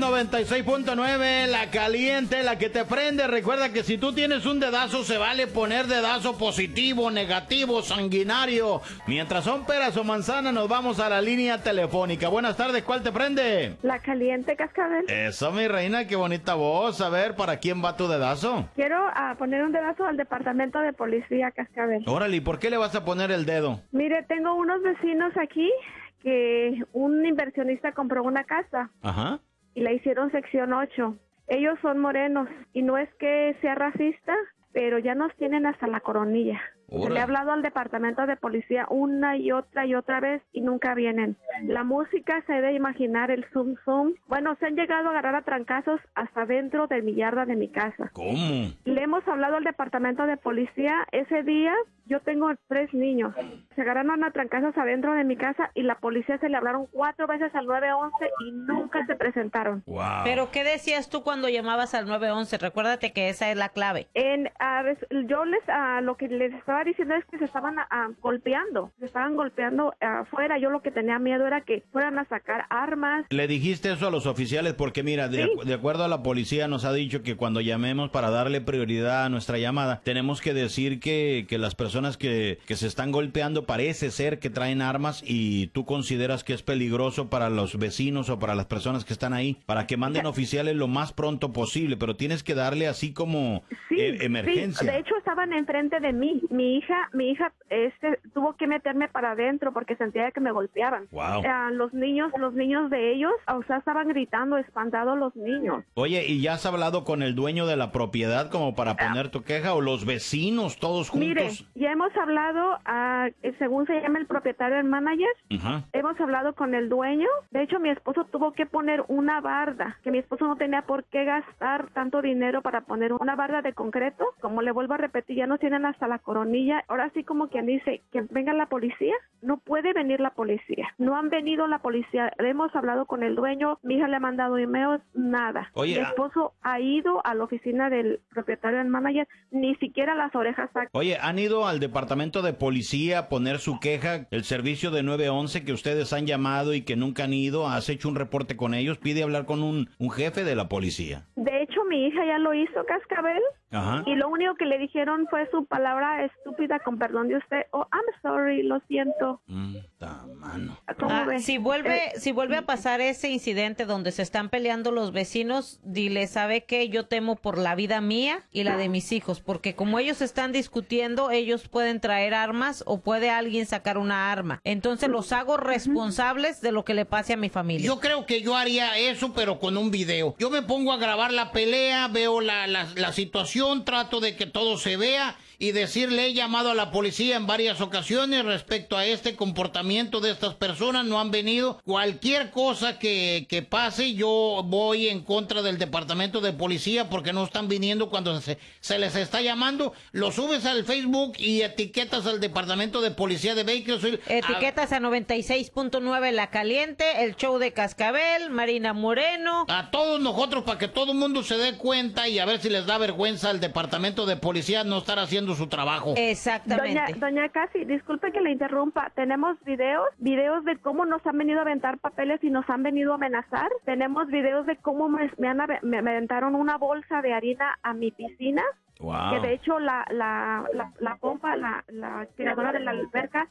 96.9, la caliente, la que te prende. Recuerda que si tú tienes un dedazo, se vale poner dedazo positivo, negativo, sanguinario. Mientras son peras o manzanas, nos vamos a la línea telefónica. Buenas tardes, ¿cuál te prende? La caliente, Cascabel. Eso, mi reina, qué bonita voz. A ver, ¿para quién va tu dedazo? Quiero poner un dedazo al departamento de policía, Cascabel. Órale, ¿y por qué le vas a poner el dedo? Mire, tengo unos vecinos aquí que un inversionista compró una casa. Ajá. Y la hicieron sección 8. Ellos son morenos y no es que sea racista, pero ya nos tienen hasta la coronilla. Se le ha hablado al departamento de policía una y otra vez y nunca vienen. La música se debe imaginar, el zoom zoom. Bueno, se han llegado a agarrar a trancazos hasta dentro de mi yarda de mi casa. ¿Cómo? Le hemos hablado al departamento de policía. Ese día yo tengo 3 niños. Se agarraron a trancazos adentro de mi casa y la policía se le hablaron 4 veces al 911 y nunca se presentaron. Wow. ¿Pero qué decías tú cuando llamabas al 911? Recuérdate que esa es la clave. Yo lo que les estaba diciendo es que se estaban golpeando. Se estaban golpeando afuera. Yo lo que tenía miedo era que fueran a sacar armas. Le dijiste eso a los oficiales porque mira, Sí. de acuerdo a la policía nos ha dicho que cuando llamemos para darle prioridad a nuestra llamada, tenemos que decir que las personas que se están golpeando parece ser que traen armas y tú consideras que es peligroso para los vecinos o para las personas que están ahí, para que manden oficiales lo más pronto posible, pero tienes que darle así como emergencia. Sí, de hecho estaban enfrente de mí. Mi hija tuvo que meterme para adentro porque sentía que me golpeaban. Wow. Los niños de ellos, o sea, estaban gritando, espantados los niños. Oye, ¿y ya has hablado con el dueño de la propiedad como para poner tu queja o los vecinos todos juntos? Mire, ya hemos hablado, según se llama el propietario, el manager, Ajá. hemos hablado con el dueño. De hecho, mi esposo tuvo que poner una barda, que mi esposo no tenía por qué gastar tanto dinero para poner una barda de concreto. Como le vuelvo a repetir, ya nos tienen hasta la coronilla. Ahora sí, como quien dice, que venga la policía. No puede venir la policía. No han venido la policía. Hemos hablado con el dueño, mi hija le ha mandado emails, nada. Oye, mi esposo ha ido a la oficina del propietario, del manager, ni siquiera las orejas saca. Oye, ¿han ido al departamento de policía a poner su queja? El servicio de 911 que ustedes han llamado y que nunca han ido, ¿has hecho un reporte con ellos? Pide hablar con un jefe de la policía. De hecho, mi hija ya lo hizo, Cascabel. Ajá. Y lo único que le dijeron fue su palabra estúpida, con perdón de usted. Oh, I'm sorry, lo siento. Mano. ¿Cómo ve? Si vuelve a pasar ese incidente donde se están peleando los vecinos, dile, ¿sabe qué? Yo temo por la vida mía y la de mis hijos, porque como ellos están discutiendo, ellos pueden traer armas o puede alguien sacar una arma. Entonces los hago responsables de lo que le pase a mi familia. Yo creo que yo haría eso, pero con un video. Yo me pongo a grabar la pelea, veo la situación, trato de que todo se vea y decirle, he llamado a la policía en varias ocasiones respecto a este comportamiento de estas personas, no han venido. Cualquier cosa que pase, yo voy en contra del departamento de policía porque no están viniendo cuando se les está llamando. Lo subes al Facebook y etiquetas al departamento de policía de Bakersfield. Etiquetas a 96.9 La Caliente, el show de Cascabel, Marina Moreno. A todos nosotros para que todo el mundo se dé cuenta y a ver si les da vergüenza al departamento de policía no estar haciendo su trabajo. Exactamente. Doña Casi, disculpe que le interrumpa. Tenemos videos de cómo nos han venido a aventar papeles y nos han venido a amenazar. Tenemos videos de cómo me aventaron una bolsa de harina a mi piscina. Wow. Que de hecho la pompa, la aspiradora de la alberca